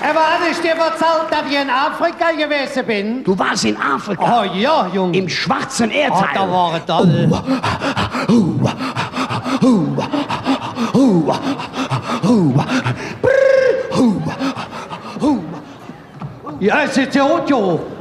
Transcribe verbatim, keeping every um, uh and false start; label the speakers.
Speaker 1: Aber hatte ich dir erzählt, dass ich in Afrika gewesen bin?
Speaker 2: Du warst in Afrika?
Speaker 1: Oh ja, Junge.
Speaker 2: Im schwarzen Erdteil?
Speaker 1: Oh, da war es toll.
Speaker 2: Oh, oh, oh, oh, oh.
Speaker 1: Ja, es ist ja auch, ja.